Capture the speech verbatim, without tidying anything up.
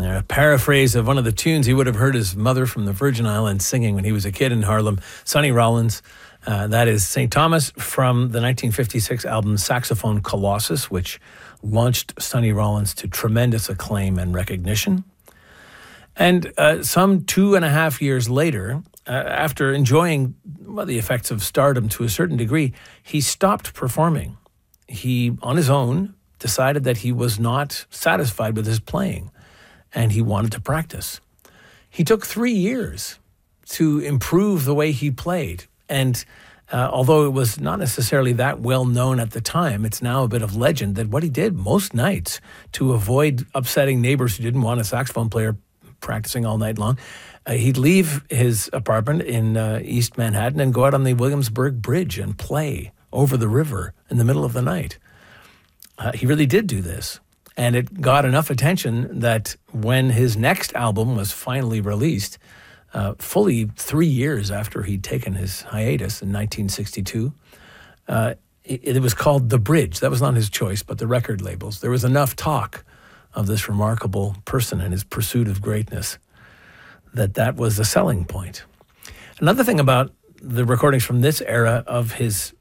A paraphrase of one of the tunes he would have heard his mother from the Virgin Islands singing when he was a kid in Harlem, Sonny Rollins. Uh, that is Saint Thomas from the nineteen fifty-six album Saxophone Colossus, which launched Sonny Rollins to tremendous acclaim and recognition. And uh, some two and a half years later, uh, after enjoying well, the effects of stardom to a certain degree, he stopped performing. He, on his own, decided that he was not satisfied with his playing, and he wanted to practice. He took three years to improve the way he played. And uh, although it was not necessarily that well known at the time, it's now a bit of legend that what he did most nights to avoid upsetting neighbors who didn't want a saxophone player practicing all night long, uh, he'd leave his apartment in uh, East Manhattan and go out on the Williamsburg Bridge and play over the river in the middle of the night. Uh, he really did do this. And it got enough attention that when his next album was finally released, Uh, fully three years after he'd taken his hiatus in nineteen sixty-two. Uh, it, it was called The Bridge. That was not his choice, but the record labels. There was enough talk of this remarkable person and his pursuit of greatness that that was a selling point. Another thing about the recordings from this era of his